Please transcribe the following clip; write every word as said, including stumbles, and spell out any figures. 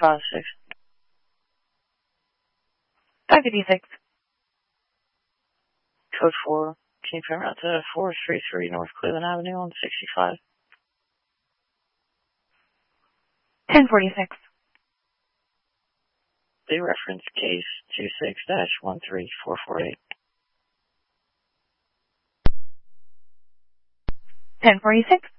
five six. five fifty-six. Code four. Can you come out to four three three North Cleveland Avenue on sixty-five? ten forty-six. The reference case two six dash one three four four eight. ten forty-six.